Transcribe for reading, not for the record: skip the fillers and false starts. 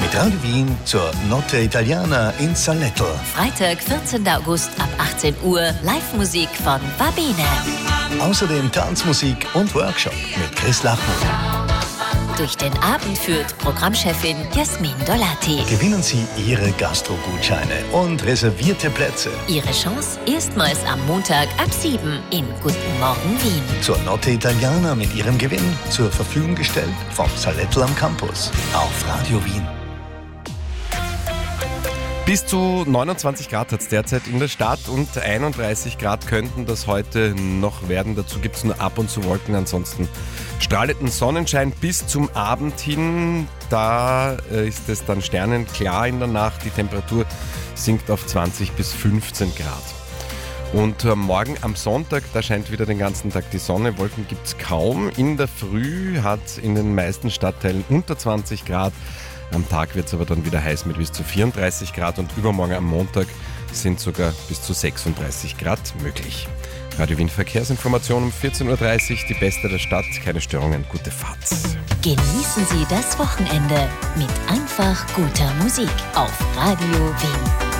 mit Radio Wien zur Notte Italiana in Saletto. Freitag, 14. August ab 18 Uhr, Live-Musik von Babine. Außerdem Tanzmusik und Workshop mit Chris Lachmann. Durch den Abend führt Programmchefin Jasmin Dolati. Gewinnen Sie Ihre Gastro-Gutscheine und reservierte Plätze. Ihre Chance erstmals am Montag ab 7 in Guten Morgen Wien. Zur Notte Italiana mit Ihrem Gewinn zur Verfügung gestellt vom Saletto am Campus auf Radio Wien. Bis zu 29 Grad hat es derzeit in der Stadt und 31 Grad könnten das heute noch werden. Dazu gibt es nur ab und zu Wolken, ansonsten strahlenden Sonnenschein bis zum Abend hin. Da ist es dann sternenklar in der Nacht. Die Temperatur sinkt auf 20 bis 15 Grad. Und morgen am Sonntag, da scheint wieder den ganzen Tag die Sonne. Wolken gibt es kaum. In der Früh hat es in den meisten Stadtteilen unter 20 Grad. Am Tag wird es aber dann wieder heiß mit bis zu 34 Grad und übermorgen am Montag sind sogar bis zu 36 Grad möglich. Radio Wien Verkehrsinformation um 14.30 Uhr, die beste der Stadt, keine Störungen, gute Fahrt. Genießen Sie das Wochenende mit einfach guter Musik auf Radio Wien.